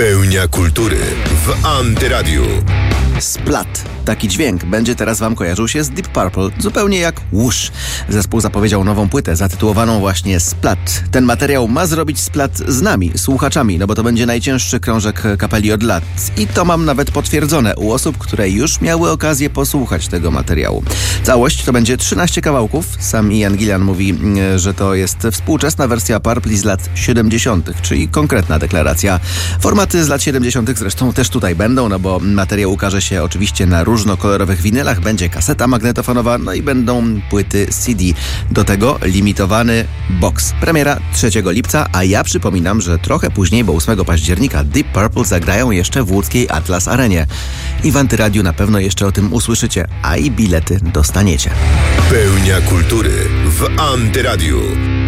Pełnia kultury w Antyradiu. Splat. Taki dźwięk będzie teraz wam kojarzył się z Deep Purple, zupełnie jak łusz. Zespół zapowiedział nową płytę zatytułowaną właśnie Splat. Ten materiał ma zrobić splat z nami, słuchaczami, no bo to będzie najcięższy krążek kapeli od lat. I to mam nawet potwierdzone u osób, które już miały okazję posłuchać tego materiału. Całość to będzie 13 kawałków. Sam Ian Gillan mówi, że to jest współczesna wersja Purple z lat 70., czyli konkretna deklaracja. Formaty z lat 70. zresztą też tutaj będą, no bo materiał ukaże się oczywiście na różnokolorowych winylach, będzie kaseta magnetofonowa, no i będą płyty CD. Do tego limitowany box. Premiera 3 lipca, a ja przypominam, że trochę później, bo 8 października Deep Purple zagrają jeszcze w łódzkiej Atlas Arenie. I w Antyradiu na pewno jeszcze o tym usłyszycie, a i bilety dostaniecie. Pełnia kultury w Antyradiu.